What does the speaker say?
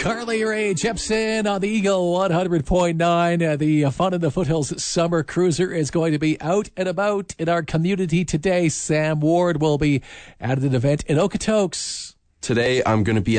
Carly Rae Jepsen on the Eagle 100.9. The Fun in the Foothills Summer Cruiser is going to be out and about in our community today. Sam Ward will be at an event in Okotoks. Today, I'm going to be